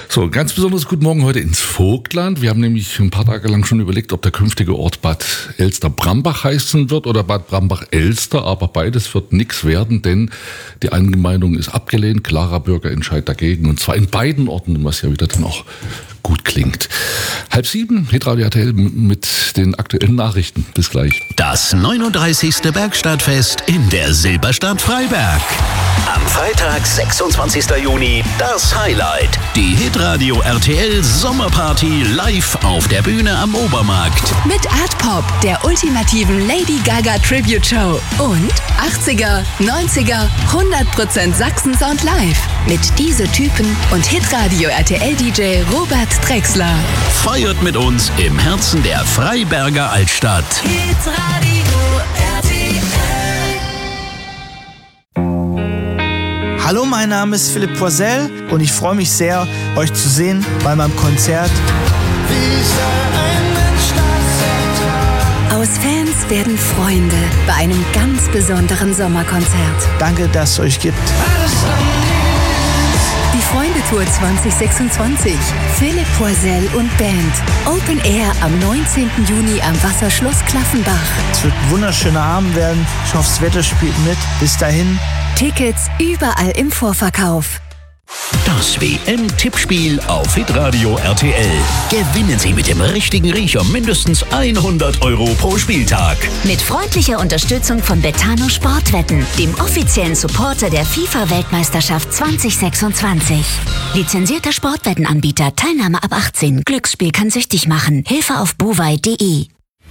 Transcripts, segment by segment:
So, ganz besonders guten Morgen heute ins Vogtland. Wir haben nämlich ein paar Tage lang schon überlegt, ob der künftige Ort Bad Elster-Brambach heißen wird oder Bad Brambach-Elster, aber beides wird nichts werden, denn die Eingemeindung ist abgelehnt, klarer Bürgerentscheid dagegen, und zwar in beiden Orten, was ja wieder dann auch gut klingt. 6:30, Hitradio RTL mit den aktuellen Nachrichten. Bis gleich. Das 39. Bergstadtfest in der Silberstadt Freiberg. Am Freitag, 26. Juni, das Highlight. Die Hitradio RTL Sommerparty live auf der Bühne am Obermarkt. Mit Art Pop, der ultimativen Lady Gaga Tribute Show. Und 80er, 90er, 100% Sachsen-Sound live. Mit Diese Typen und Hitradio RTL DJ Robert Drexler. Feiert mit uns im Herzen der Freiberger Altstadt. Hitradio RTL. Hallo, mein Name ist Philipp Poisel und ich freue mich sehr, euch zu sehen bei meinem Konzert. Aus Fans werden Freunde bei einem ganz besonderen Sommerkonzert. Danke, dass es euch gibt. Die Freundetour 2026. Philipp Poisel und Band. Open Air am 19. Juni am Wasserschloss Klaffenbach. Es wird ein wunderschöner Abend werden. Ich hoffe, das Wetter spielt mit. Bis dahin. Tickets überall im Vorverkauf. Das WM-Tippspiel auf Hitradio RTL. Gewinnen Sie mit dem richtigen Riecher mindestens 100 Euro pro Spieltag. Mit freundlicher Unterstützung von Betano Sportwetten, dem offiziellen Supporter der FIFA-Weltmeisterschaft 2026. Lizenzierter Sportwettenanbieter, Teilnahme ab 18. Glücksspiel kann süchtig machen. Hilfe auf bovai.de.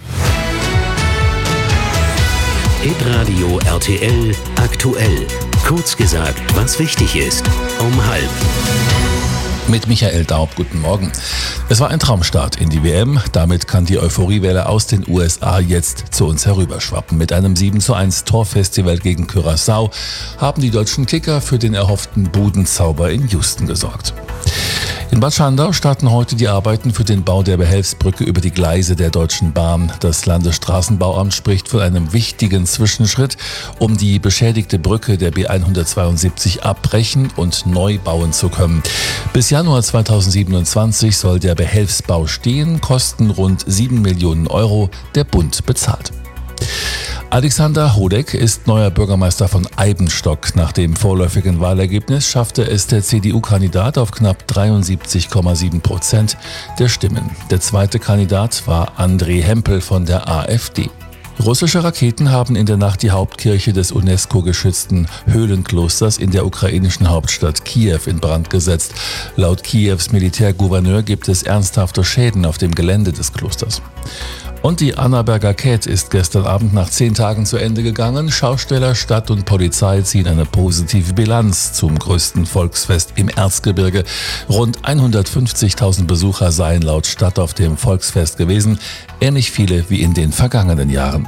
Hitradio RTL aktuell. Kurz gesagt, was wichtig ist. Um 12:30. Mit Michael Daub, guten Morgen. Es war ein Traumstart in die WM. Damit kann die Euphoriewelle aus den USA jetzt zu uns herüberschwappen. Mit einem 7:1 Torfestival gegen Curaçao haben die deutschen Kicker für den erhofften Budenzauber in Houston gesorgt. In Bad Schandau starten heute die Arbeiten für den Bau der Behelfsbrücke über die Gleise der Deutschen Bahn. Das Landesstraßenbauamt spricht von einem wichtigen Zwischenschritt, um die beschädigte Brücke der B172 abbrechen und neu bauen zu können. Bis Januar 2027 soll der Behelfsbau stehen, Kosten rund 7 Millionen Euro, der Bund bezahlt. Alexander Hodeck ist neuer Bürgermeister von Eibenstock. Nach dem vorläufigen Wahlergebnis schaffte es der CDU-Kandidat auf knapp 73,7% der Stimmen. Der zweite Kandidat war André Hempel von der AfD. Russische Raketen haben in der Nacht die Hauptkirche des UNESCO-geschützten Höhlenklosters in der ukrainischen Hauptstadt Kiew in Brand gesetzt. Laut Kiews Militärgouverneur gibt es ernsthafte Schäden auf dem Gelände des Klosters. Und die Annaberger Cat ist gestern Abend nach 10 Tagen zu Ende gegangen. Schausteller, Stadt und Polizei ziehen eine positive Bilanz zum größten Volksfest im Erzgebirge. Rund 150.000 Besucher seien laut Stadt auf dem Volksfest gewesen, ähnlich viele wie in den vergangenen Jahren.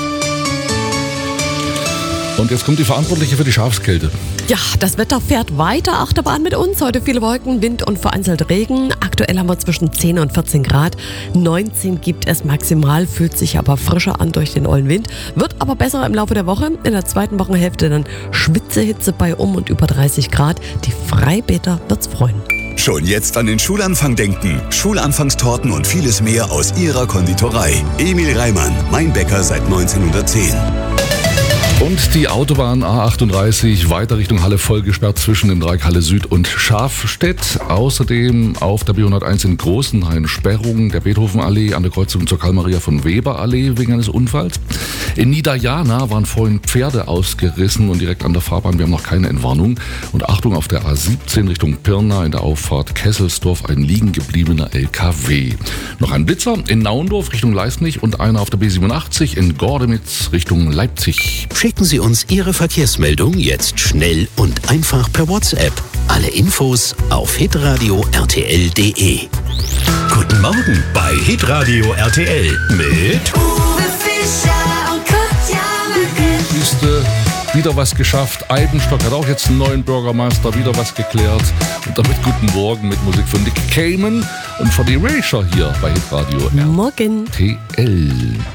Und jetzt kommt die Verantwortliche für die Schafskälte. Ja, das Wetter fährt weiter. Achterbahn mit uns. Heute viele Wolken, Wind und vereinzelt Regen. Aktuell haben wir zwischen 10 und 14 Grad. 19 gibt es maximal, fühlt sich aber frischer an durch den ollen Wind. Wird aber besser im Laufe der Woche. In der zweiten Wochenhälfte dann Schwitzehitze bei und über 30 Grad. Die Freibäder wird's freuen. Schon jetzt an den Schulanfang denken. Schulanfangstorten und vieles mehr aus ihrer Konditorei. Emil Reimann, mein Bäcker seit 1910. Und die Autobahn A38 weiter Richtung Halle voll gesperrt zwischen dem Dreieck Halle Süd und Schafstedt. Außerdem auf der B101 in Großenhain Sperrung der Beethovenallee an der Kreuzung zur Karl-Maria von Weber Allee wegen eines Unfalls. In Niederjana waren vorhin Pferde ausgerissen und direkt an der Fahrbahn. Wir haben noch keine Entwarnung. Und Achtung, auf der A17 Richtung Pirna in der Auffahrt Kesselsdorf ein liegen gebliebener LKW. Noch ein Blitzer in Naundorf Richtung Leisnig und einer auf der B87 in Gordemitz Richtung Leipzig. Schicken Sie uns Ihre Verkehrsmeldung jetzt schnell und einfach per WhatsApp. Alle Infos auf hitradio rtl.de. Guten Morgen bei Hitradio RTL mit Uwe Fischer und Katja Mücke. Wieder was geschafft. Eibenstock hat auch jetzt einen neuen Bürgermeister, wieder was geklärt. Und damit guten Morgen mit Musik von Nick Cayman und von Erasure hier bei Hitradio Morgen. RTL.